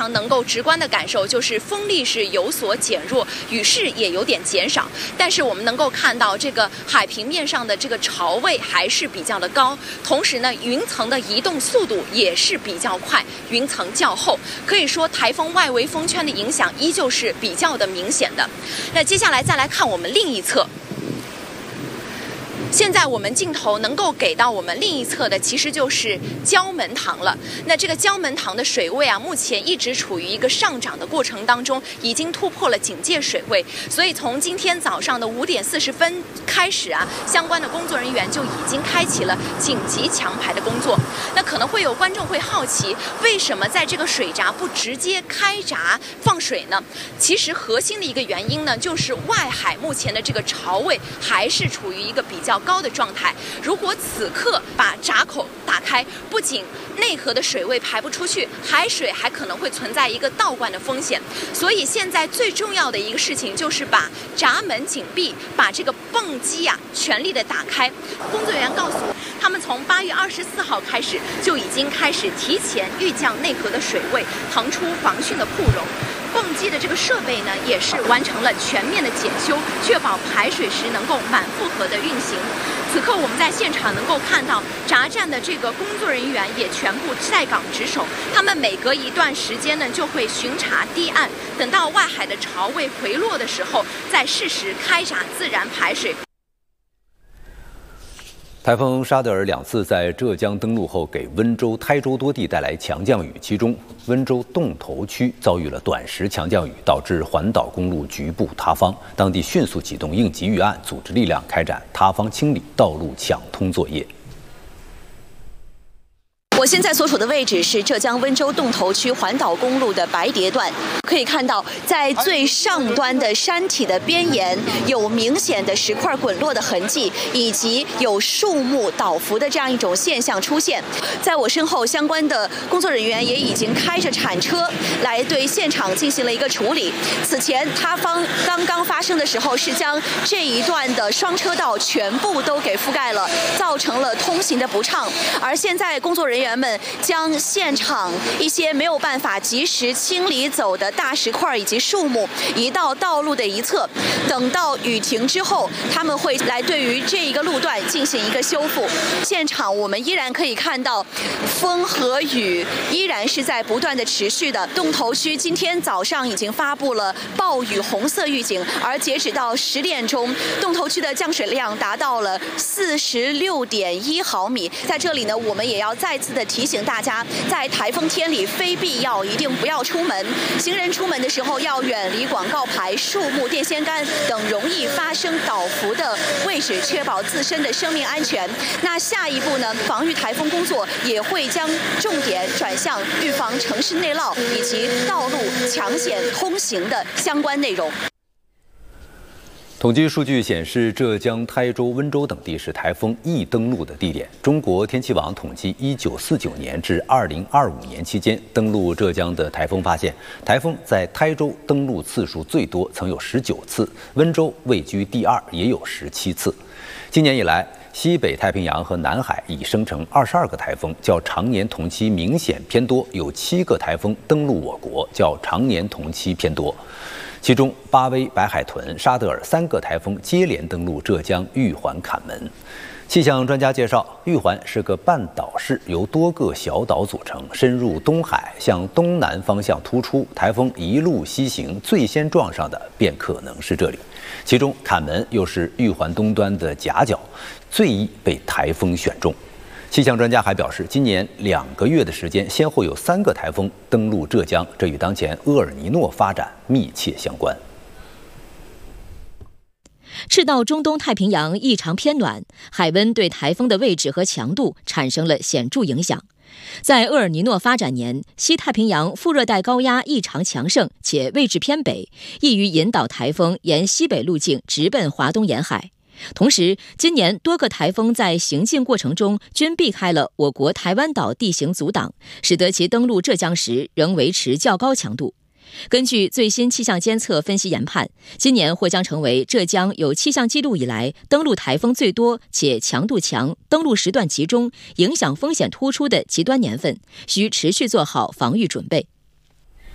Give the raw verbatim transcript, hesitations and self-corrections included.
常能够直观的感受就是风力是有所减弱，雨势也有点减少，但是我们能够看到这个海平面上的这个潮位还是比较的高，同时呢，云层的移动速度也是比较快，云层较厚，可以说台风外围风圈的影响依旧是比较的明显的。那接下来再来看我们另一侧。现在我们镜头能够给到我们另一侧的，其实就是蛟门塘了。那这个蛟门塘的水位啊，目前一直处于一个上涨的过程当中，已经突破了警戒水位。所以从今天早上的五点四十分开始啊，相关的工作人员就已经开启了紧急抢排的工作。那可能会有观众会好奇，为什么在这个水闸不直接开闸放水呢？其实核心的一个原因呢，就是外海目前的这个潮位还是处于一个比较高的状态。如果此刻把闸口打开，不仅内河的水位排不出去，海水还可能会存在一个倒灌的风险。所以现在最重要的一个事情就是把闸门紧闭，把这个泵机啊全力的打开。工作人员告诉我，他们从八月二十四号开始就已经开始提前预降内河的水位，腾出防汛的铺容。泵机的这个设备呢，也是完成了全面的检修，确保排水时能够满负荷的运行。此刻我们在现场能够看到闸站的这个工作人员也全部在岗值守，他们每隔一段时间呢就会巡查堤岸，等到外海的潮位回落的时候，再适时开闸自然排水。 台风沙德尔两次在浙江登陆后，给温州、台州多地带来强降雨，其中温州洞头区遭遇了短时强降雨，导致环岛公路局部塌方，当地迅速启动应急预案，组织力量开展塌方清理、道路抢通作业。 我现在所处的位置是浙江温州洞头区环岛公路的白叠段，可以看到在最上端的山体的边沿有明显的石块滚落的痕迹，以及有树木倒伏的这样一种现象出现。在我身后，相关的工作人员也已经开着铲车来对现场进行了一个处理。此前塌方刚刚发生的时候，是将这一段的双车道全部都给覆盖了，造成了通行的不畅。而现在工作人员们将现场一些没有办法及时清理走的大石块以及树木移到道路的一侧，等到雨停之后，他们会来对于这一个路段进行一个修复。现场我们依然可以看到风和雨依然是在不断的持续的。洞头区今天早上已经发布了暴雨红色预警，而截止到十点钟，洞头区的降水量达到了四十六点一毫米。在这里呢，我们也要再次的提醒大家，在台风天里非必要一定不要出门，行人出门的时候要远离广告牌、树木、电线杆等容易发生倒伏的位置，确保自身的生命安全。那下一步呢，防御台风工作也会将重点转向预防城市内涝以及道路抢险通行的相关内容。 统计数据显示，浙江、台州、温州等地是台风易登陆的地点。中国天气网统计，一九四九年至二零二五年期间，登陆浙江的台风发现，台风在台州登陆次数最多，曾有十九次；温州位居第二，也有十七次。今年以来，西北太平洋和南海已生成二十二个台风，较常年同期明显偏多，有七个台风登陆我国，较常年同期偏多。其中，巴威、白海豚、沙德尔三个台风接连登陆浙江玉环、坎门。气象专家介绍，玉环是个半岛市，由多个小岛组成，深入东海，向东南方向突出。台风一路西行，最先撞上的便可能是这里。其中，坎门又是玉环东端的夹角，最易被台风选中。气象专家还表示，今年两个月的时间，先后有三个台风登陆浙江，这与当前厄尔尼诺发展密切相关。 赤道中东太平洋异常偏暖，海温对台风的位置和强度产生了显著影响。在厄尔尼诺发展年，西太平洋副热带高压异常强盛且位置偏北，易于引导台风沿西北路径直奔华东沿海。同时，今年多个台风在行进过程中均避开了我国台湾岛地形阻挡，使得其登陆浙江时仍维持较高强度。根据最新气象监测分析研判，今年或将成为浙江有气象记录以来登陆台风最多且强度强、登陆时段集中、影响风险突出的极端年份，需持续做好防御准备。